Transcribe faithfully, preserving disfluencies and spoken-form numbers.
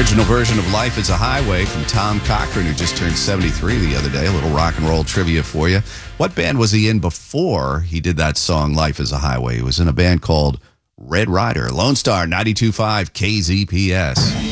Original version of Life is a Highway from Tom Cochrane, who just turned seventy-three the other day. A little rock and roll trivia for you. What band was he in before he did that song, Life is a Highway? He was in a band called Red Rider. Lone Star, ninety-two point five K Z P S.